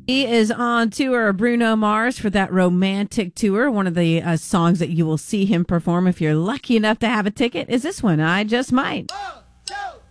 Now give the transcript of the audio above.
He is on tour, Bruno Mars, for that romantic tour. One of the songs that you will see him perform if you're lucky enough to have a ticket is this one, I Just Might.